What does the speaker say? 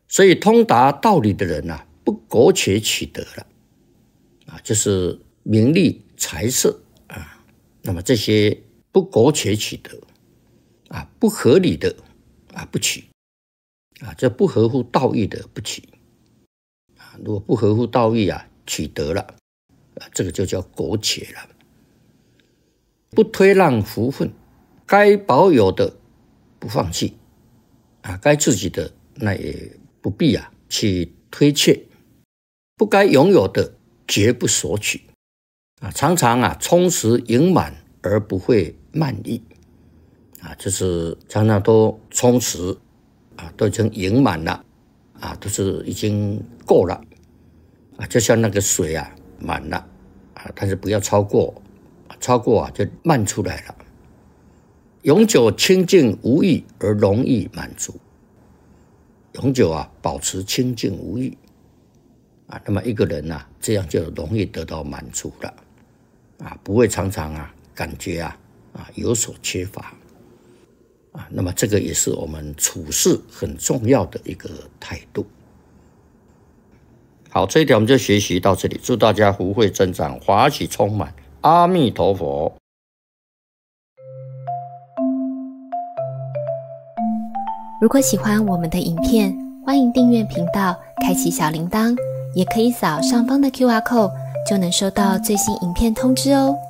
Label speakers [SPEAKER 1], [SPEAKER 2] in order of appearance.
[SPEAKER 1] 所以通达道理的人啊，不苟且取得了就是名利财色那么这些不苟且取得不合理的不取这不合乎道义的不取如果不合乎道义取得了这个就叫苟且了。不推让福分，该保有的不放弃该自己的那也不必去推却，不该拥有的绝不索取常常充实盈满而不会慢意就是常常都充实都已经盈满了都是已经够了就像那个水满了但是不要超过就漫出来了。永久清净无欲而容易满足，永久保持清净无欲那么一个人这样就容易得到满足了不会常常感觉有所缺乏那么这个也是我们处事很重要的一个态度。好，这一条我们就学习到这里，祝大家福慧增长，法喜充满，阿弥陀佛。
[SPEAKER 2] 如果喜欢我们的影片，欢迎订阅频道，开启小铃铛，也可以扫上方的 QR code， 就能收到最新影片通知哦。